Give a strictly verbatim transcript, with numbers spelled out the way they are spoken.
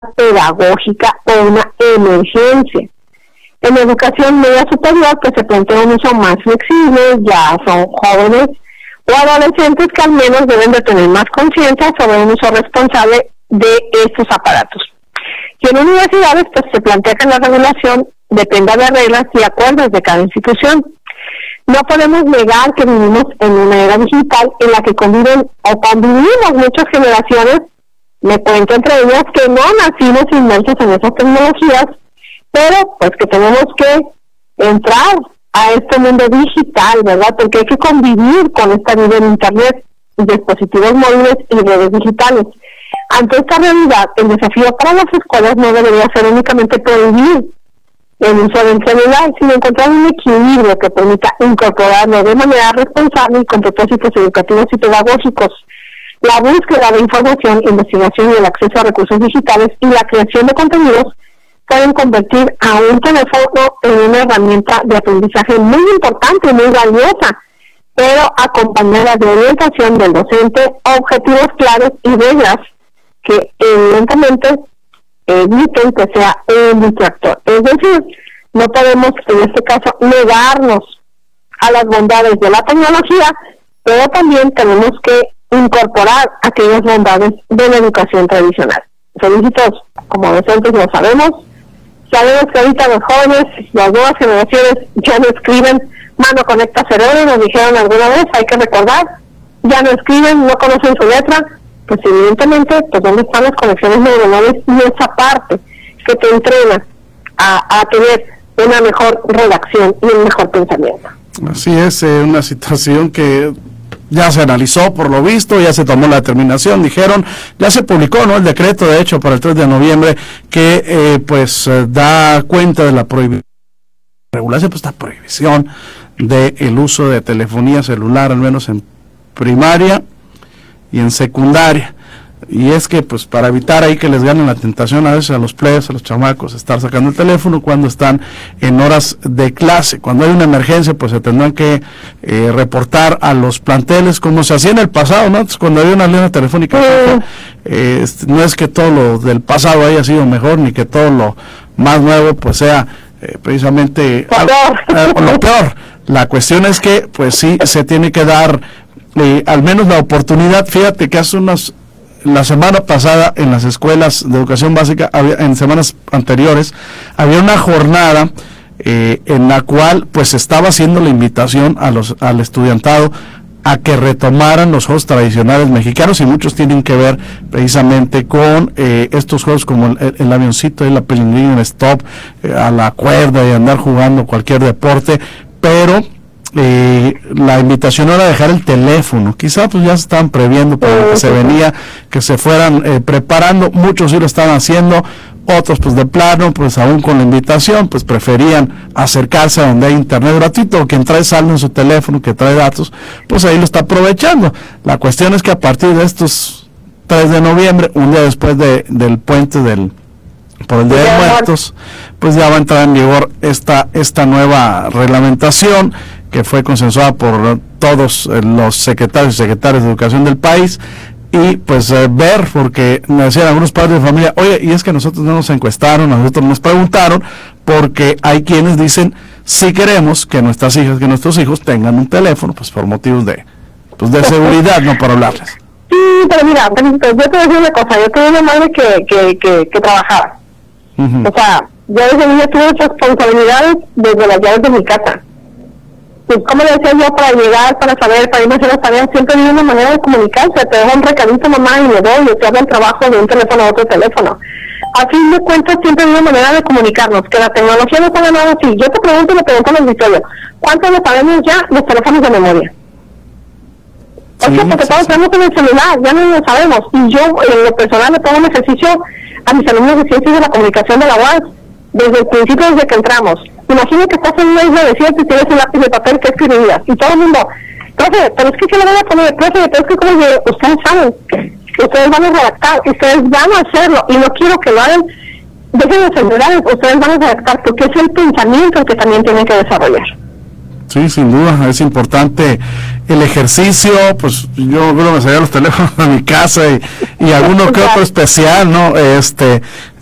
pedagógica o una emergencia. En educación media superior, pues se plantea un uso más flexible, ya son jóvenes o adolescentes que al menos deben de tener más conciencia sobre un uso responsable de estos aparatos. Y en universidades, pues se plantea que la regulación dependa de reglas y acuerdos de cada institución. No podemos negar que vivimos en una era digital en la que conviven o convivimos muchas generaciones, me cuento entre ellas, que no nacimos inmersos en esas tecnologías, pero pues que tenemos que entrar a este mundo digital, ¿verdad? Porque hay que convivir con esta vida en Internet, dispositivos móviles y redes digitales. Ante esta realidad, el desafío para las escuelas no debería ser únicamente prohibir el uso del celular, sino encontrar un equilibrio que permita incorporarlo de manera responsable y con propósitos educativos y pedagógicos. La búsqueda de información, investigación y el acceso a recursos digitales y la creación de contenidos pueden convertir a un teléfono en una herramienta de aprendizaje muy importante y muy valiosa, pero acompañada de orientación del docente, objetivos claros y reglas que evidentemente eviten que sea un distractor. Es decir, no podemos en este caso negarnos a las bondades de la tecnología, pero también tenemos que incorporar aquellas bondades de la educación tradicional. Felicitos, como docentes lo sabemos, sabemos que ahorita los jóvenes, las nuevas generaciones ya no escriben, mano conecta cerebro, nos dijeron alguna vez, hay que recordar, ya no escriben, no conocen su letra, pues evidentemente, pues dónde están las conexiones neuronales y esa parte que te entrena a, a tener una mejor redacción y un mejor pensamiento. Así es, eh, una situación que ya se analizó por lo visto, ya se tomó la determinación, dijeron, ya se publicó, ¿no?, el decreto, de hecho, para el tres de noviembre, que eh, pues eh, da cuenta de la prohibición, regulación, pues esta prohibición del uso de telefonía celular, al menos en primaria y en secundaria. Y es que pues para evitar ahí que les ganen la tentación a veces a los plebes, a los chamacos, estar sacando el teléfono cuando están en horas de clase. Cuando hay una emergencia pues se tendrán que eh, reportar a los planteles como se hacía en el pasado, ¿no? Entonces, cuando había una línea telefónica, eh, no es que todo lo del pasado haya sido mejor ni que todo lo más nuevo pues sea eh, precisamente algo, eh, lo peor. La cuestión es que pues sí se tiene que dar eh, al menos la oportunidad. Fíjate que hace unas la semana pasada en las escuelas de educación básica, había, en semanas anteriores, había una jornada eh, en la cual pues estaba haciendo la invitación a los al estudiantado a que retomaran los juegos tradicionales mexicanos, y muchos tienen que ver precisamente con eh, estos juegos como el, el avioncito y la pelingüina, el stop, eh, a la cuerda y andar jugando cualquier deporte, pero Eh, la invitación era dejar el teléfono. Quizá pues ya se estaban previendo para lo que se venía, que se fueran eh, preparando. Muchos sí lo estaban haciendo, otros pues de plano, pues aún con la invitación, pues preferían acercarse a donde hay internet gratuito, o quien trae saldo en su teléfono, que trae datos, pues ahí lo está aprovechando. La cuestión es que a partir de estos tres de noviembre, un día después de, del puente del por el Día de Muertos, pues ya va a entrar en vigor esta esta nueva reglamentación, que fue consensuada por todos eh, los secretarios y secretarias de educación del país, y pues eh, ver, porque me decían algunos padres de familia, oye, y es que nosotros no nos encuestaron, a nosotros nos preguntaron, porque hay quienes dicen, sí queremos que nuestras hijas, que nuestros hijos tengan un teléfono, pues por motivos de pues de seguridad, no para hablarles. Sí, pero mira, yo te voy a decir una cosa, yo tuve una madre que, que, que, que trabajaba, uh-huh. O sea, yo desde niña tuve responsabilidades desde las llaves de mi casa. Pues, ¿cómo le decía yo para llegar, para saber, para irme a hacer las tareas? Siempre había una manera de comunicarse. Te dejo un recadito, mamá, y me doy, yo te hago el trabajo de un teléfono a otro teléfono. A fin de cuentas, siempre había una manera de comunicarnos, que la tecnología no está nada así. Yo te pregunto y le pregunto al auditorio, ¿cuántos lo sabemos ya los teléfonos de memoria? Sí, o sea, porque sí, todos tenemos en el celular, ya no lo sabemos. Y yo, en lo personal, le pongo un ejercicio a mis alumnos de Ciencias de la Comunicación de la U A S, desde el principio, desde que entramos. Imagina que estás en una isla desierta y tienes un lápiz de papel, que escribirías, y todo el mundo, profe, pero es que ¿qué le voy a poner? Profe, pero es que como yo, ustedes saben, ustedes van a redactar, ustedes van a hacerlo, y no quiero que lo hagan, dejen de celulares, ustedes van a redactar, porque es el pensamiento el que también tienen que desarrollar. Sí, sin duda, es importante el ejercicio. Pues yo creo que me salía los teléfonos a mi casa y, y alguno que otro especial, ¿no? Este,